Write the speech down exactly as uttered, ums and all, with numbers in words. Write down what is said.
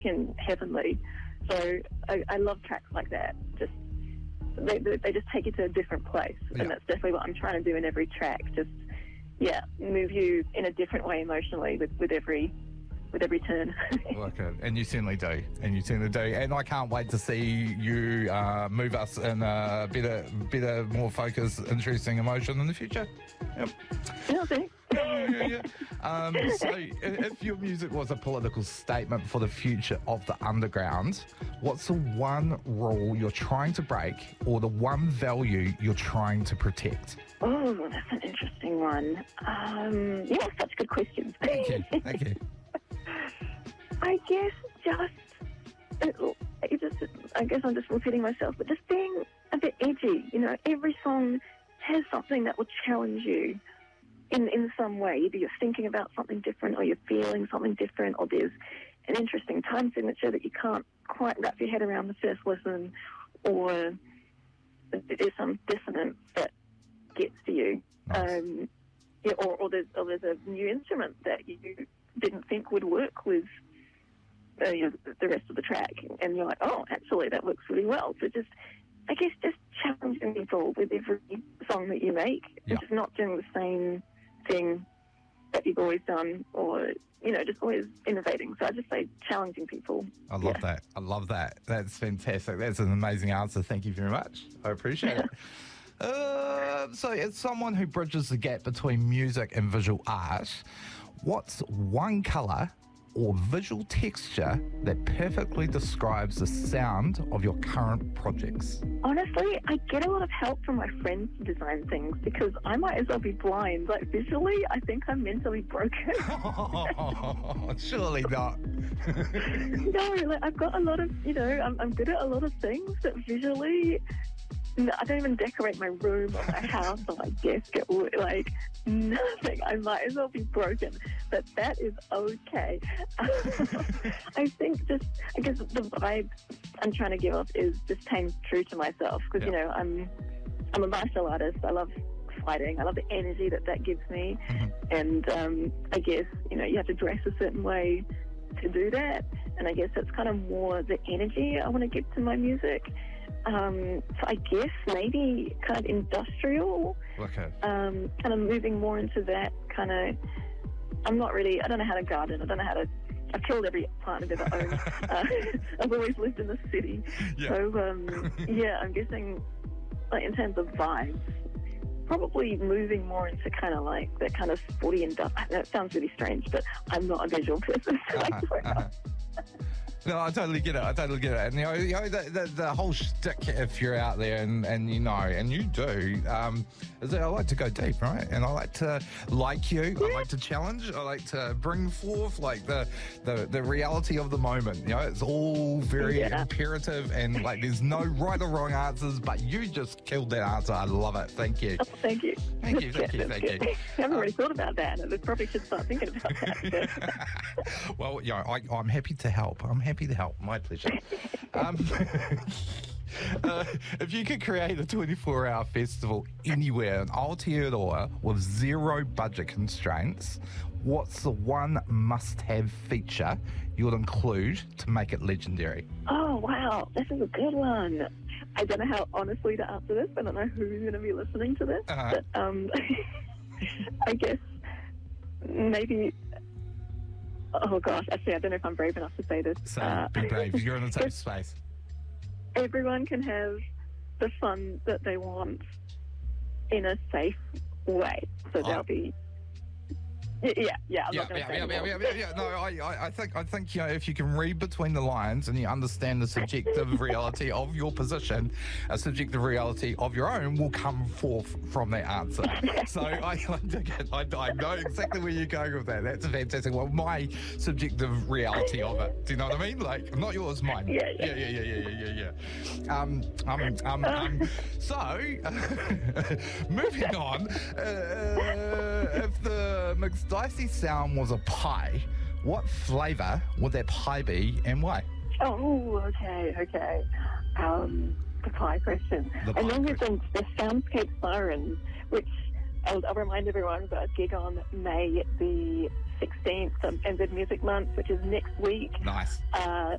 and heavenly. So I, I love tracks like that. Just they, they just take you to a different place, yeah. and that's definitely what I'm trying to do in every track. Just yeah, move you in a different way emotionally with, with every with every turn. Okay, and you certainly do, and you certainly do, and I can't wait to see you uh, move us in a better, better, more focused, interesting emotion in the future. Yep. Yeah, thanks. yeah, yeah, yeah. Um, so, if your music was a political statement for the future of the underground, what's the one rule you're trying to break, or the one value you're trying to protect? Oh, that's an interesting one. Um, yeah, such good questions. Thank you. Thank you. I guess just, it, it just, I guess I'm just repeating myself, but just being a bit edgy. You know, every song has something that will challenge you in in some way. Either you're thinking about something different, or you're feeling something different, or there's an interesting time signature that you can't quite wrap your head around the first listen, or there's some dissonance that gets to you. Nice. Um, yeah, or, or, there's, or there's a new instrument that you didn't think would work with uh, you know, the rest of the track, and you're like, oh, actually, that works really well. So just, I guess, just challenging people with every song that you make, Yeah. and just not doing the same thing that you've always done, or, you know, just always innovating. So I just say challenging people. I love Yeah. that. I love that. That's fantastic. That's an amazing answer. Thank you very much. I appreciate it. Uh, so, as someone who bridges the gap between music and visual art, what's one colour or visual texture that perfectly describes the sound of your current projects? Honestly, I get a lot of help from my friends to design things, because I might as well be blind. Like, visually, I think I'm mentally broken. Oh, surely not. No, like, I've got a lot of, you know, I'm, I'm good at a lot of things, but visually, no, I don't even decorate my room or my house or my desk at work, like nothing. I might as well be broken, but that is okay. I think just, I guess the vibe I'm trying to give off is just staying true to myself, because, Yeah. you know, I'm, I'm a martial artist. I love fighting. I love the energy that that gives me. Mm-hmm. And um, I guess, you know, you have to dress a certain way to do that. And I guess that's kind of more the energy I want to give to my music. Um, so I guess maybe kind of industrial, Okay. um, kind of moving more into that kind of, I'm not really, I don't know how to garden. I don't know how to, I've killed every plant I've ever owned. uh, I've always lived in the city. Yeah. So, um, yeah, I'm guessing, like, in terms of vibes, probably moving more into kind of like that kind of sporty industrial. That sounds really strange, but I'm not a visual person. So I Uh-huh, swear. uh-huh. No, I totally get it. I totally get it. And, you know, you know the, the, the whole shtick, if you're out there and, and you know, and you do, um, is that I like to go deep, right? And I like to, like you, I like to challenge. I like to bring forth, like, the, the, the reality of the moment. You know, it's all very Yeah. imperative, and, like, there's no right or wrong answers, but you just killed that answer. I love it. Thank you. Oh, thank you. Thank you, thank That's you, good, thank that's you. good. I haven't really thought about that. I probably should start thinking about that. Well, you know, I, I'm happy to help. I'm happy to help. My pleasure. um, uh, if you could create a twenty-four hour festival anywhere in Aotearoa with zero budget constraints, what's the one must-have feature you would include to make it legendary? Oh, wow. This is a good one. I don't know how honestly to answer this. I don't know who's going to be listening to this. Uh-huh. But um, I guess maybe... Oh, gosh. Actually, I don't know if I'm brave enough to say this. So, Uh, be brave. You're in a safe space. Everyone can have the fun that they want in a safe way. So Oh. there'll be... Yeah, yeah, yeah. I'm Yeah, not going yeah, to say yeah, yeah, any yeah, more. yeah, yeah. No, I, I, I think, I think, you know, if you can read between the lines and you understand the subjective reality of your position, a subjective reality of your own will come forth from that answer. So I, I dig it. I, I know exactly where you're going with that. That's a fantastic one. My subjective reality of it. Do you know what I mean? Like, not yours, mine. Yeah, yeah. yeah, yeah, yeah, yeah, yeah, yeah. yeah. Um, um, um, um. So, moving on. Uh, if the mixed dicey sound was a pie, what flavour would that pie be and why? Oh, okay, okay. Um, the pie question. The I pie know with the, the soundscape sirens, which I'll, I'll remind everyone about a gig on May the sixteenth, um, N Z Music Month, which is next week. Nice. Uh,